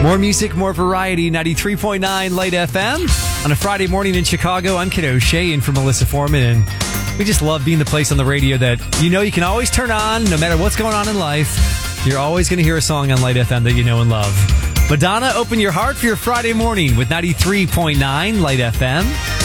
More music, more variety, 93.9 Light FM. On a Friday morning in Chicago, I'm Kid O'Shea in for Melissa Foreman, and we just love being the place on the radio that you can always turn on, no matter what's going on in life. You're always going to hear a song on Light FM that you know and love. Madonna, open your heart for your Friday morning with 93.9 Light FM.